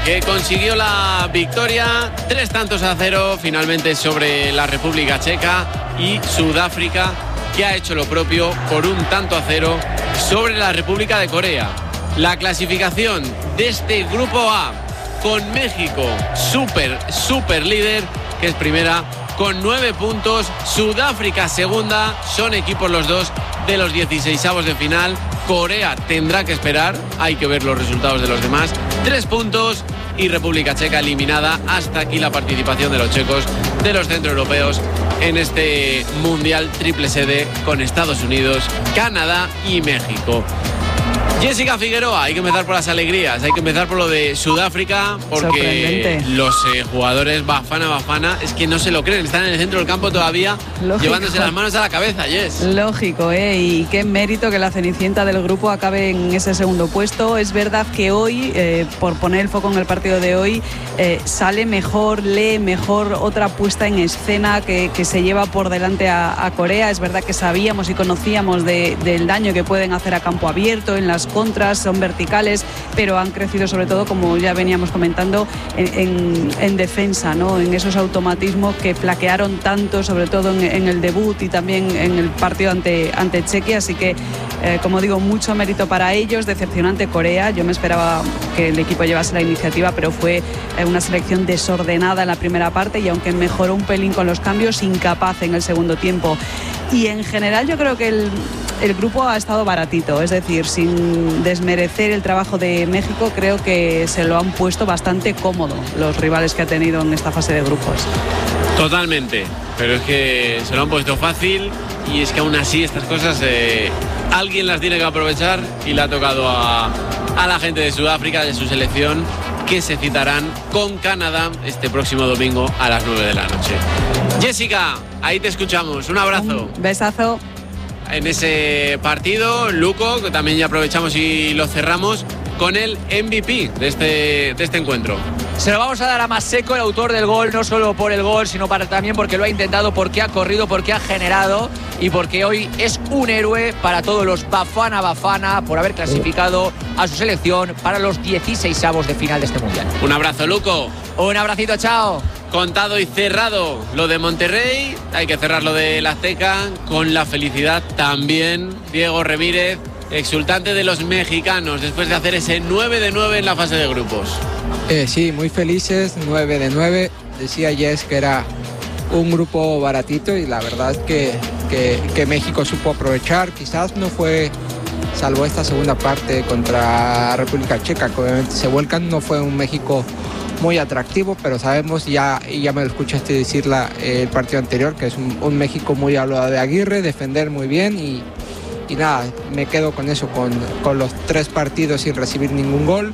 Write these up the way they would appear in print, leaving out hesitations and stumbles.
que consiguió la victoria 3-0 finalmente sobre la República Checa, y Sudáfrica, que ha hecho lo propio por 1-0 sobre la República de Corea. La clasificación de este grupo A, con México super líder, que es primera con 9 puntos, Sudáfrica segunda, son equipos los dos de los 16avos de final. Corea tendrá que esperar, hay que ver los resultados de los demás, 3 puntos, y República Checa eliminada. Hasta aquí la participación de los checos, de los centroeuropeos, en este mundial triple sede con Estados Unidos, Canadá y México. Jessica Figueroa, hay que empezar por las alegrías, hay que empezar por lo de Sudáfrica, porque los jugadores Bafana es que no se lo creen, están en el centro del campo todavía. Lógico. Llevándose las manos a la cabeza, Jess. Lógico, y qué mérito que la cenicienta del grupo acabe en ese segundo puesto. Es verdad que hoy, por poner el foco en el partido de hoy, sale mejor, lee mejor, otra puesta en escena que se lleva por delante a Corea. Es verdad que sabíamos y conocíamos del daño que pueden hacer a campo abierto, en las contras, son verticales, pero han crecido sobre todo, como ya veníamos comentando, en defensa, ¿no? En esos automatismos que flaquearon tanto, sobre todo en el debut y también en el partido ante Chequia. Así que, como digo, mucho mérito para ellos. Decepcionante Corea, yo me esperaba que el equipo llevase la iniciativa, pero fue una selección desordenada en la primera parte, y aunque mejoró un pelín con los cambios, incapaz en el segundo tiempo. Y en general yo creo que el grupo ha estado baratito, es decir, sin desmerecer el trabajo de México, creo que se lo han puesto bastante cómodo los rivales que ha tenido en esta fase de grupos. Totalmente, pero es que se lo han puesto fácil, y es que aún así estas cosas alguien las tiene que aprovechar, y le ha tocado a la gente de Sudáfrica, de su selección, que se citarán con Canadá este próximo domingo a las 9 de la noche. Jessica, ahí te escuchamos, un abrazo. Un besazo. En ese partido, Luco, que también ya aprovechamos y lo cerramos con el MVP de este encuentro. Se lo vamos a dar a Maseko, el autor del gol, no solo por el gol, sino también porque lo ha intentado, porque ha corrido, porque ha generado, y porque hoy es un héroe para todos los Bafana por haber clasificado a su selección para los 16avos de final de este mundial. Un abrazo, Luco. Un abracito, chao. Contado y cerrado lo de Monterrey, hay que cerrar lo de la Azteca con la felicidad también. Diego Ramírez, exultante de los mexicanos después de hacer ese 9-9 en la fase de grupos. Sí, muy felices, 9-9. Decía Jess que era un grupo baratito, y la verdad es que México supo aprovechar. Quizás no fue, salvo esta segunda parte contra República Checa, que obviamente se vuelcan, no fue un México muy atractivo, pero sabemos, ya me lo escuchaste decir el partido anterior, que es un México muy a lo de Aguirre, defender muy bien, y nada, me quedo con eso, con los 3 partidos sin recibir ningún gol,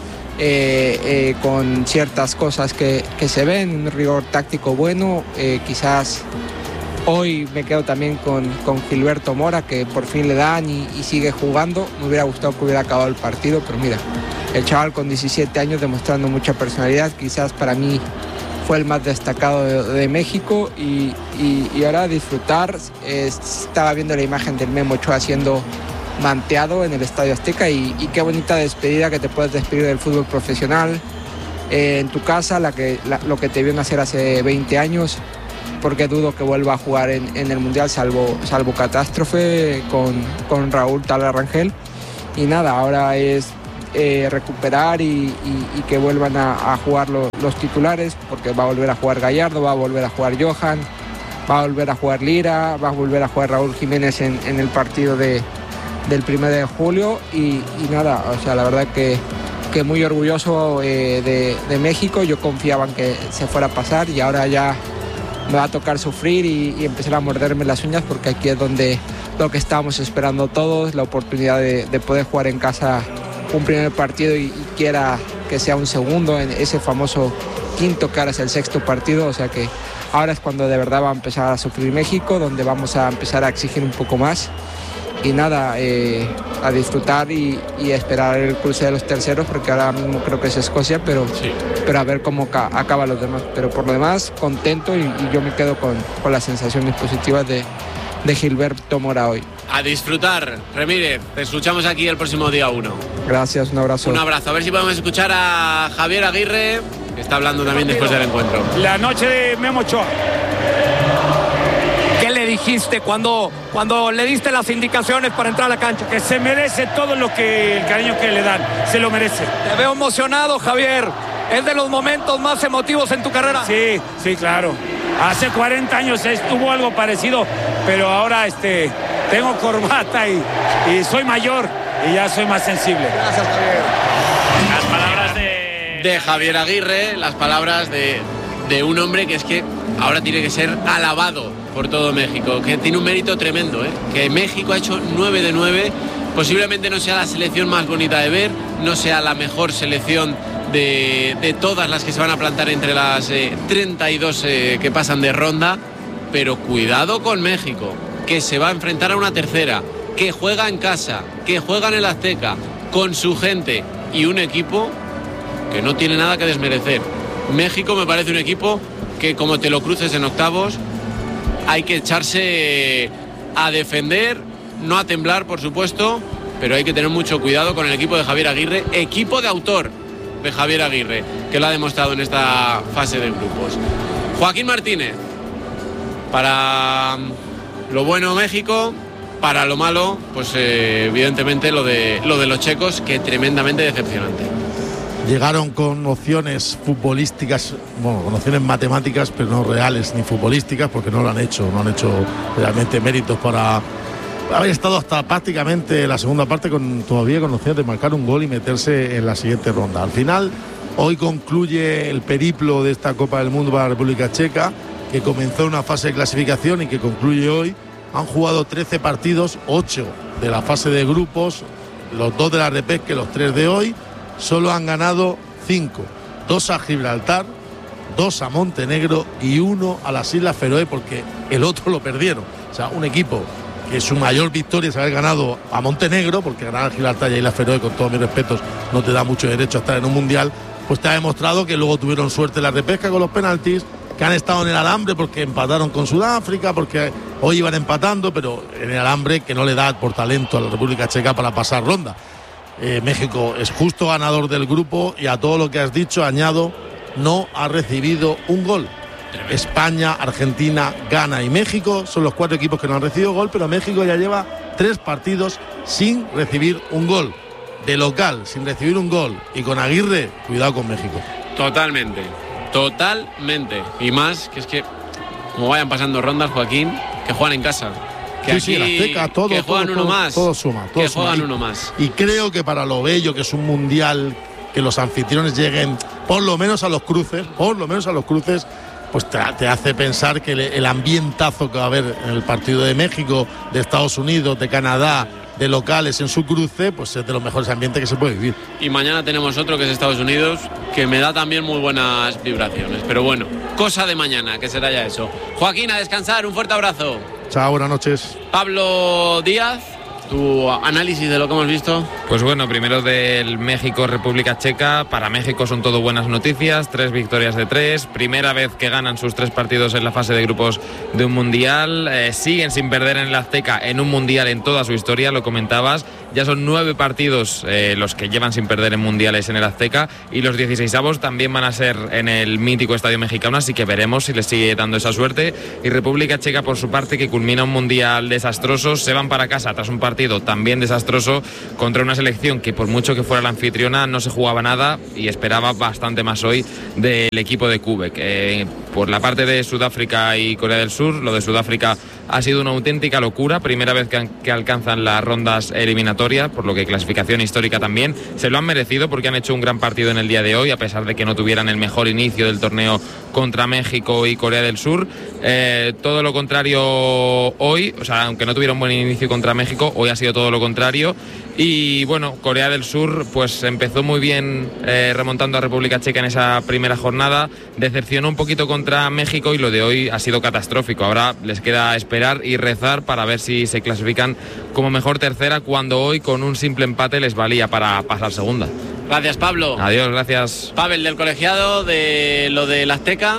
con ciertas cosas que se ven, un rigor táctico bueno. Quizás hoy me quedo también con Gilberto Mora, que por fin le dan y sigue jugando. Me hubiera gustado que hubiera acabado el partido, pero mira, el chaval con 17 años demostrando mucha personalidad, quizás para mí fue el más destacado de México, y ahora disfrutar. Estaba viendo la imagen del Memo Ochoa siendo manteado en el Estadio Azteca, y qué bonita despedida, que te puedes despedir del fútbol profesional en tu casa, lo que te vio nacer hace 20 años, porque dudo que vuelva a jugar en el Mundial, salvo catástrofe con Raúl Tala Rangel. Y nada, ahora es recuperar y que vuelvan a jugar los titulares, porque va a volver a jugar Gallardo, va a volver a jugar Johan, va a volver a jugar Lira, va a volver a jugar Raúl Jiménez en el partido del 1 de julio, y nada, o sea, la verdad que muy orgulloso de México. Yo confiaba en que se fuera a pasar, y ahora ya me va a tocar sufrir y empezar a morderme las uñas, porque aquí es donde lo que estábamos esperando todos, la oportunidad de poder jugar en casa un primer partido, y quiera que sea un segundo, en ese famoso quinto, que ahora es el 6º partido. O sea que ahora es cuando de verdad va a empezar a sufrir México, donde vamos a empezar a exigir un poco más, y nada, a disfrutar y esperar el cruce de los terceros, porque ahora mismo creo que es Escocia, pero a ver cómo acaban los demás. Pero por lo demás, contento, y yo me quedo con las sensaciones positivas de Gilberto Mora hoy. A disfrutar, Ramírez. Te escuchamos aquí el próximo día 1. Gracias, un abrazo. Un abrazo. A ver si podemos escuchar a Javier Aguirre, que está hablando también después del encuentro. La noche de Memo Ochoa. ¿Qué le dijiste cuando le diste las indicaciones para entrar a la cancha? Que se merece todo el cariño que le dan. Se lo merece. Te veo emocionado, Javier. ¿Es de los momentos más emotivos en tu carrera? Sí, claro. Hace 40 años hubo algo parecido, pero ahora tengo corbata y soy mayor y ya soy más sensible. Gracias, Javier. Las palabras de Javier Aguirre, las palabras de un hombre que es que ahora tiene que ser alabado por todo México, que tiene un mérito tremendo, que México ha hecho 9 de 9, posiblemente no sea la selección más bonita de ver, no sea la mejor selección de todas las que se van a plantar entre las 32 que pasan de ronda, pero cuidado con México, que se va a enfrentar a una tercera, que juega en casa, que juega en el Azteca, con su gente y un equipo que no tiene nada que desmerecer. México me parece un equipo que, como te lo cruces en octavos, hay que echarse a defender, no a temblar, por supuesto, pero hay que tener mucho cuidado con el equipo de Javier Aguirre, equipo de autor de Javier Aguirre, que lo ha demostrado en esta fase de grupos. Joaquín Martínez, para lo bueno México, para lo malo, pues evidentemente lo de los checos, que tremendamente decepcionante. Llegaron con opciones futbolísticas, bueno, con opciones matemáticas, pero no reales ni futbolísticas, porque no han hecho realmente méritos para haber estado hasta prácticamente la segunda parte todavía con opciones de marcar un gol y meterse en la siguiente ronda. Al final, hoy concluye el periplo de esta Copa del Mundo para la República Checa, que comenzó en una fase de clasificación y que concluye hoy. Han jugado 13 partidos, 8 de la fase de grupos, los 2 de la repesca, los 3 de hoy. Solo han ganado 5, 2 a Gibraltar, 2 a Montenegro y 1 a las Islas Feroe, porque el otro lo perdieron. O sea, un equipo que su mayor victoria es haber ganado a Montenegro, porque ganar a Gibraltar y a Islas Feroe, con todos mis respetos, no te da mucho derecho a estar en un mundial, pues te ha demostrado que luego tuvieron suerte en la repesca con los penaltis, que han estado en el alambre porque empataron con Sudáfrica, porque hoy iban empatando, pero en el alambre que no le da por talento a la República Checa para pasar ronda. México es justo ganador del grupo y a todo lo que has dicho añado, no ha recibido un gol. España, Argentina, Ghana y México son los 4 equipos que no han recibido gol, pero México ya lleva 3 partidos sin recibir un gol. De local, sin recibir un gol. Y con Aguirre, cuidado con México. Totalmente. Y más, que es que como vayan pasando rondas, Joaquín, que juegan en casa. Que sí, aquí, sí, Azteca, todo, que juegan uno más. Todo suma. Que juegan uno más. Y creo que para lo bello que es un mundial, que los anfitriones lleguen por lo menos a los cruces, pues te hace pensar que el ambientazo que va a haber en el partido de México, de Estados Unidos, de Canadá, de locales en su cruce, pues es de los mejores ambientes que se puede vivir. Y mañana tenemos otro que es Estados Unidos, que me da también muy buenas vibraciones. Pero bueno, cosa de mañana, que será ya eso. Joaquín, a descansar, un fuerte abrazo. Chao, buenas noches. Pablo Díaz, tu análisis de lo que hemos visto. Pues bueno, primero del México-República Checa. Para México son todo buenas noticias, 3 victorias de 3, primera vez que ganan sus 3 partidos en la fase de grupos de un mundial, siguen sin perder en el Azteca en un mundial en toda su historia, lo comentabas, ya son 9 partidos los que llevan sin perder en mundiales en el Azteca, y los 16avos también van a ser en el mítico Estadio Mexicano, así que veremos si les sigue dando esa suerte. Y República Checa, por su parte, que culmina un mundial desastroso, se van para casa tras un partido también desastroso contra una selección que, por mucho que fuera la anfitriona, no se jugaba nada y esperaba bastante más hoy del equipo de Quebec. Por la parte de Sudáfrica y Corea del Sur, lo de Sudáfrica ha sido una auténtica locura, primera vez que alcanzan las rondas eliminatorias, por lo que clasificación histórica también. Se lo han merecido porque han hecho un gran partido en el día de hoy, a pesar de que no tuvieran el mejor inicio del torneo contra México y Corea del Sur. Todo lo contrario hoy, o sea, aunque no tuvieron buen inicio contra México, hoy ha sido todo lo contrario. Y bueno, Corea del Sur pues empezó muy bien remontando a República Checa en esa primera jornada, decepcionó un poquito contra México y lo de hoy ha sido catastrófico. Ahora les queda esperar y rezar para ver si se clasifican como mejor tercera, cuando hoy con un simple empate les valía para pasar segunda. Gracias, Pablo. Adiós, gracias. Pavel, del colegiado, de lo del Azteca.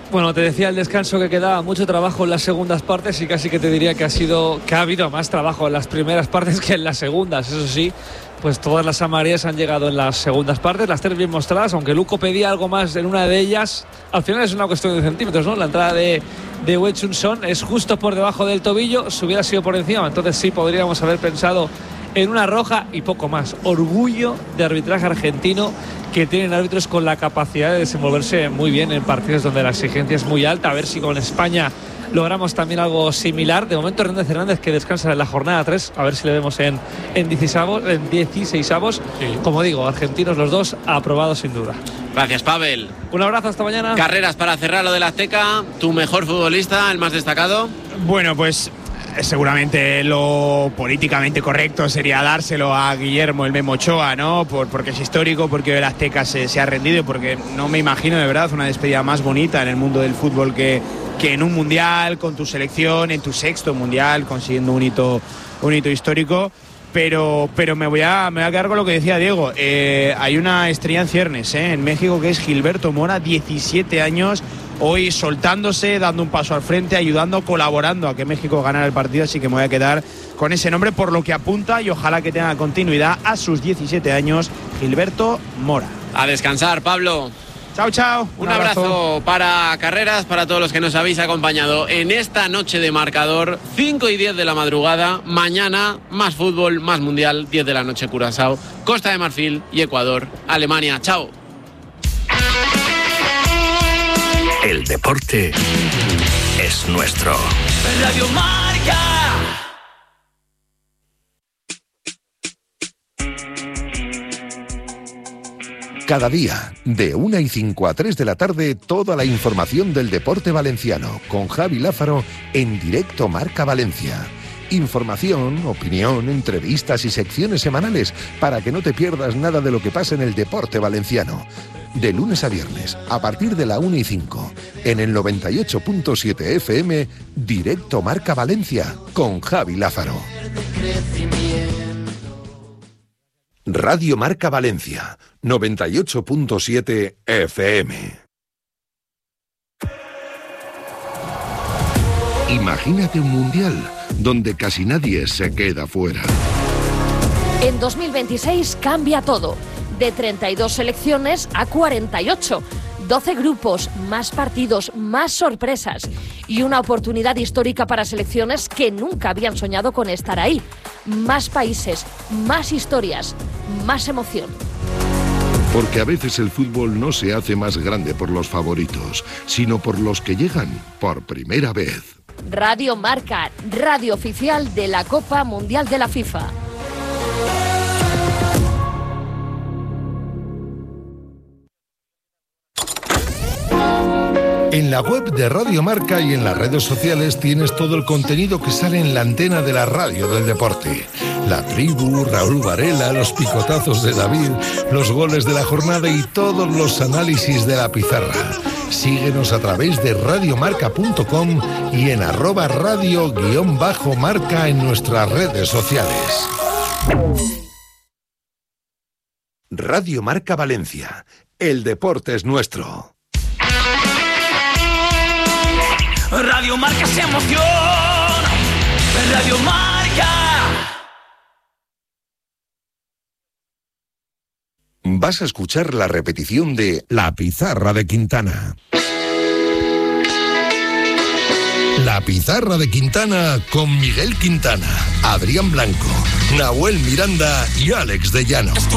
Bueno, te decía el descanso que quedaba mucho trabajo en las segundas partes y casi que te diría que ha habido más trabajo en las primeras partes que en las segundas. Eso sí, pues todas las amarillas han llegado en las segundas partes, las 3 bien mostradas, aunque Luco pedía algo más en una de ellas. Al final es una cuestión de centímetros, ¿no? La entrada de Wechunson es justo por debajo del tobillo, si hubiera sido por encima, entonces sí podríamos haber pensado en una roja y poco más. Orgullo de arbitraje argentino, que tienen árbitros con la capacidad de desenvolverse muy bien en partidos donde la exigencia es muy alta. A ver si con España logramos también algo similar. De momento Hernández, que descansa en la jornada 3, a ver si le vemos en 16avos. Sí. Como digo, argentinos los dos, aprobados sin duda. Gracias, Pavel. Un abrazo, hasta mañana. Carreras, para cerrar lo de la Azteca, tu mejor futbolista, el más destacado. Bueno, pues seguramente lo políticamente correcto sería dárselo a Guillermo el Memo Ochoa, ¿no? Porque es histórico, porque el Azteca se ha rendido y porque no me imagino de verdad una despedida más bonita en el mundo del fútbol que en un mundial, con tu selección, en tu 6º mundial, consiguiendo un hito histórico. Pero me voy a quedar con lo que decía Diego. Hay una estrella en ciernes, en México, que es Gilberto Mora, 17 años, hoy soltándose, dando un paso al frente, ayudando, colaborando a que México ganara el partido, así que me voy a quedar con ese nombre por lo que apunta y ojalá que tenga continuidad a sus 17 años, Gilberto Mora. A descansar, Pablo. Chao, chao. Un abrazo para Carreras, para todos los que nos habéis acompañado en esta noche de marcador, 5:10 de la madrugada. Mañana más fútbol, más mundial, 10 de la noche Curazao, Costa de Marfil y Ecuador, Alemania. Chao. El deporte es nuestro. Radio Marca. Cada día, de 1:05 a 3 de la tarde, toda la información del deporte valenciano, con Javi Lázaro en directo Marca Valencia. Información, opinión, entrevistas y secciones semanales para que no te pierdas nada de lo que pasa en el deporte valenciano. De lunes a viernes, a partir de la 1:05, en el 98.7 FM, directo Marca Valencia, con Javi Lázaro. Radio Marca Valencia, 98.7 FM. Imagínate un mundial donde casi nadie se queda fuera. En 2026 cambia todo. De 32 selecciones a 48. 12 grupos, más partidos, más sorpresas y una oportunidad histórica para selecciones que nunca habían soñado con estar ahí. Más países, más historias, más emoción. Porque a veces el fútbol no se hace más grande por los favoritos, sino por los que llegan por primera vez. Radio Marca, radio oficial de la Copa Mundial de la FIFA. En la web de Radio Marca y en las redes sociales tienes todo el contenido que sale en la antena de la radio del deporte. La tribu, Raúl Varela, los picotazos de David, los goles de la jornada y todos los análisis de la pizarra. Síguenos a través de radiomarca.com y en @radio_marca en nuestras redes sociales. Radio Marca Valencia. El deporte es nuestro. Radio Marca se emociona. Radio Marca. Vas a escuchar la repetición de La Pizarra de Quintana. La Pizarra de Quintana con Miguel Quintana, Adrián Blanco, Nahuel Miranda y Alex de Llano.